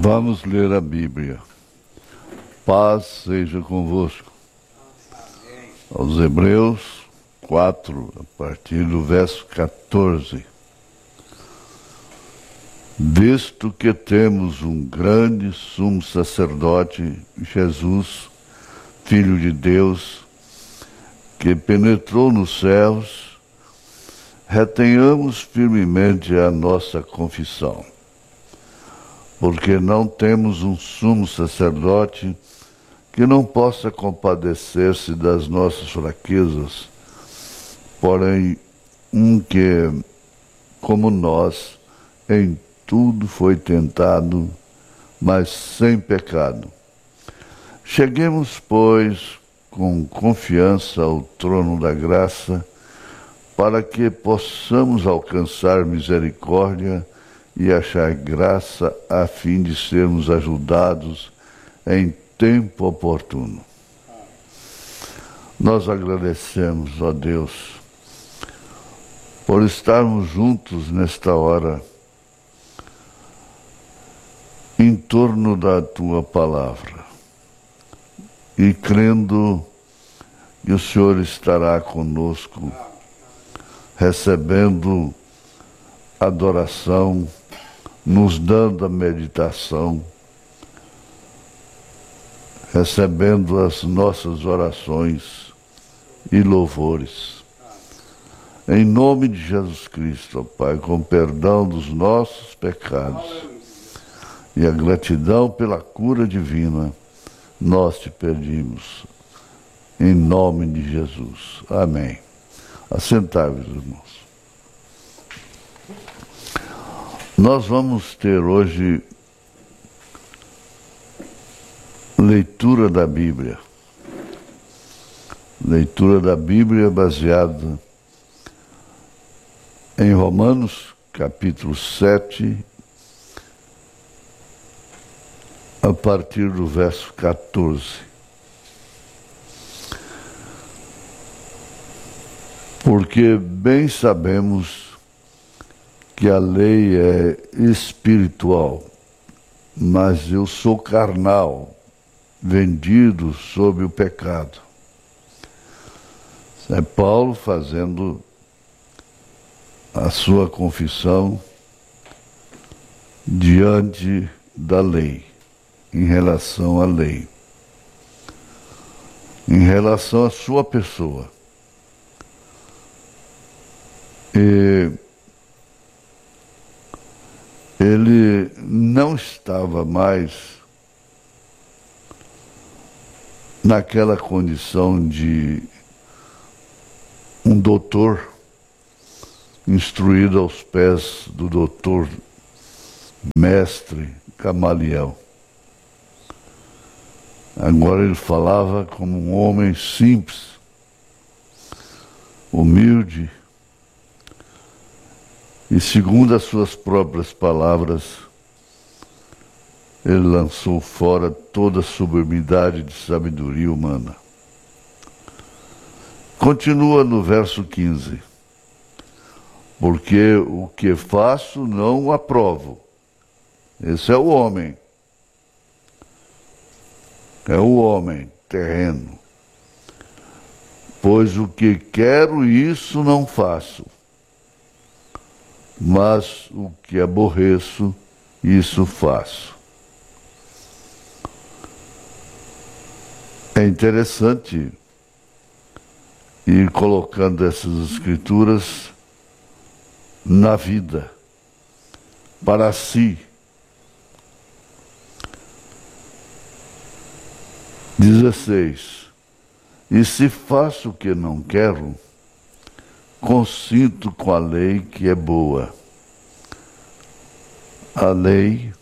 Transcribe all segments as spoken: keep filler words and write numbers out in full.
Vamos ler a Bíblia. Paz seja convosco. Aos Hebreus quatro, a partir do verso quatorze. Visto que temos um grande sumo sacerdote, Jesus, Filho de Deus, que penetrou nos céus, retenhamos firmemente a nossa confissão. Porque não temos um sumo sacerdote que não possa compadecer-se das nossas fraquezas, porém um que, como nós, em tudo foi tentado, mas sem pecado. Cheguemos, pois, com confiança ao trono da graça, para que possamos alcançar misericórdia e achar graça a fim de sermos ajudados em tempo oportuno. Nós agradecemos, ó Deus, por estarmos juntos nesta hora em torno da Tua palavra e crendo que o Senhor estará conosco, recebendo adoração, nos dando a meditação, recebendo as nossas orações e louvores. Em nome de Jesus Cristo, ó Pai, com perdão dos nossos pecados e a gratidão pela cura divina, nós te pedimos. Em nome de Jesus. Amém. Assentai-vos, irmãos. Nós vamos ter hoje leitura da Bíblia. Leitura da Bíblia baseada em Romanos, capítulo sete, a partir do verso quatorze. Porque bem sabemos que a lei é espiritual, mas eu sou carnal, vendido sob o pecado. É Paulo fazendo a sua confissão diante da lei, em relação à lei, em relação à sua pessoa. E ele não estava mais naquela condição de um doutor instruído aos pés do doutor mestre Gamaliel. Agora ele falava como um homem simples, humilde, e segundo as suas próprias palavras, ele lançou fora toda a sublimidade de sabedoria humana. Continua no verso quinze. Porque o que faço não o aprovo. Esse é o homem. É o homem terreno. Pois o que quero, isso não faço. Mas o que aborreço, isso faço. É interessante ir colocando essas escrituras na vida, para si. dezesseis. E se faço o que não quero, consinto com a lei que é boa. A lei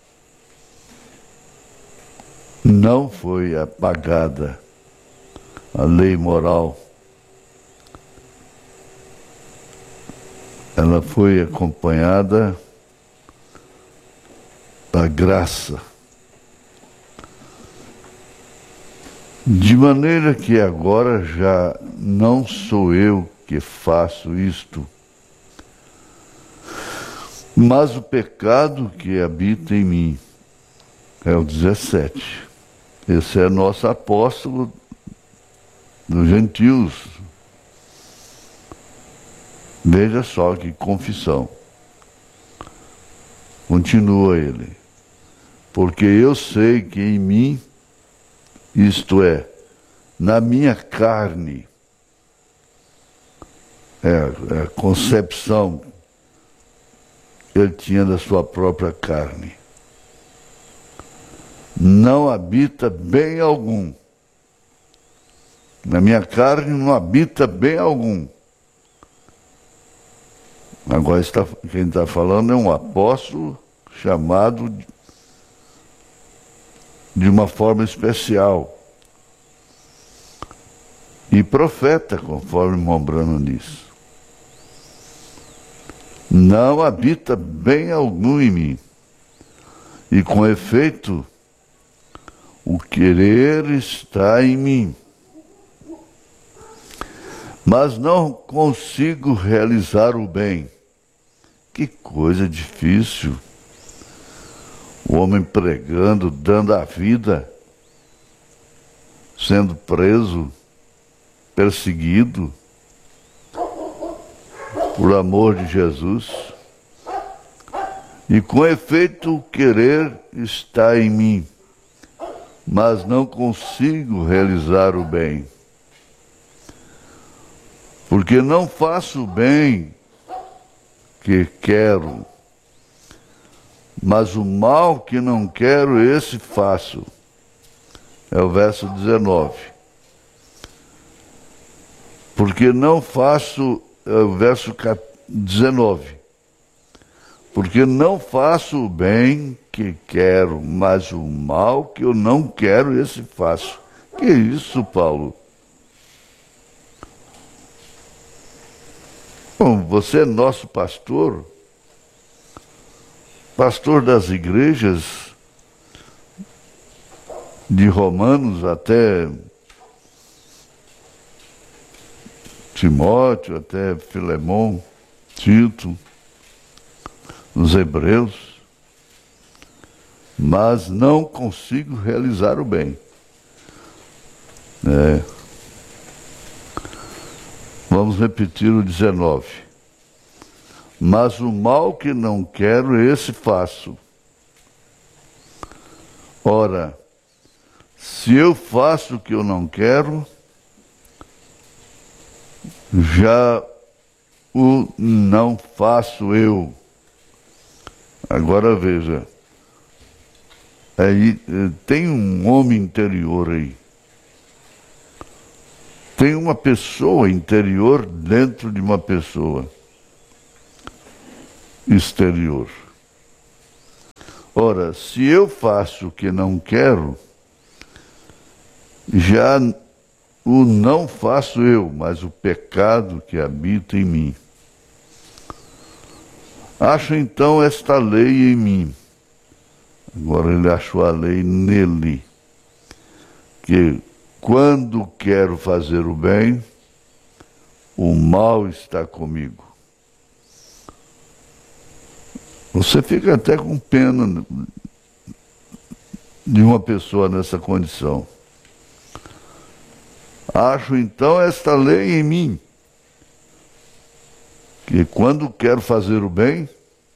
não foi apagada, a lei moral. Ela foi acompanhada da graça. De maneira que agora já não sou eu que faço isto, mas o pecado que habita em mim. É o dezessete. Esse é nosso apóstolo dos gentios. Veja só que confissão. Continua ele. Porque eu sei que em mim, isto é, na minha carne, é, é a concepção que ele tinha da sua própria carne, não habita bem algum. Na minha carne não habita bem algum. Agora está, quem está falando é um apóstolo chamado de uma forma especial. E profeta, conforme Mombrano diz. Não habita bem algum em mim. E com efeito, o querer está em mim, mas não consigo realizar o bem. Que coisa difícil. O homem pregando, dando a vida, sendo preso, perseguido, por amor de Jesus. E com efeito, o querer está em mim, mas não consigo realizar o bem. Porque não faço o bem que quero, mas o mal que não quero, esse faço. É o verso dezenove. Porque não faço, é o verso dezenove. Porque não faço o bem que quero, mas o mal que eu não quero, esse faço. Que isso, Paulo? Bom, você é nosso pastor, pastor das igrejas, de Romanos até Timóteo, até Filemon, Tito, os hebreus, mas não consigo realizar o bem. É. Vamos repetir o dezenove. Mas o mal que não quero, esse faço. Ora, se eu faço o que eu não quero, já o não faço eu. Agora veja, aí tem um homem interior aí. Tem uma pessoa interior dentro de uma pessoa exterior. Ora, se eu faço o que não quero, já o não faço eu, mas o pecado que habita em mim. Acho então esta lei em mim. Agora ele achou a lei nele. Que quando quero fazer o bem, o mal está comigo. Você fica até com pena de uma pessoa nessa condição. Acho então esta lei em mim, que quando quero fazer o bem,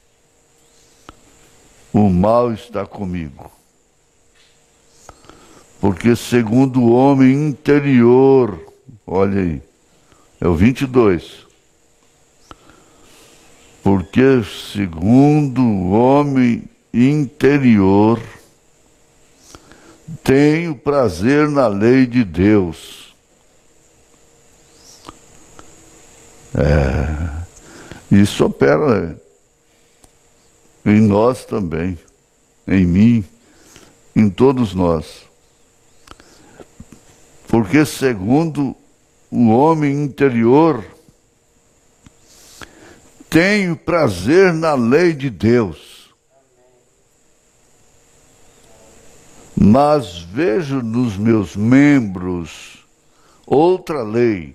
o mal está comigo. Porque segundo o homem interior, olha aí, é o vinte e dois. Porque segundo o homem interior, tenho prazer na lei de Deus. É, isso opera em nós também, em mim, em todos nós. Porque segundo o homem interior, tenho prazer na lei de Deus. Mas vejo nos meus membros outra lei,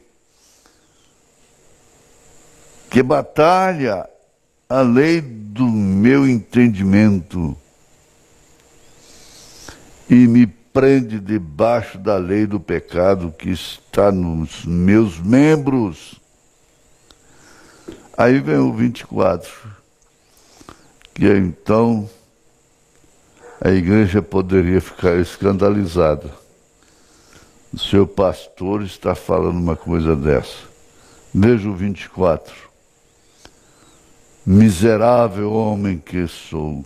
que batalha a lei do meu entendimento, e me prende debaixo da lei do pecado que está nos meus membros. Aí vem o vinte e quatro, que então a igreja poderia ficar escandalizada. O seu pastor está falando uma coisa dessa. Veja o vinte e quatro. Miserável homem que sou,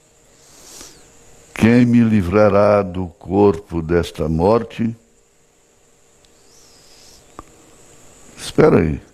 quem me livrará do corpo desta morte? Espera aí.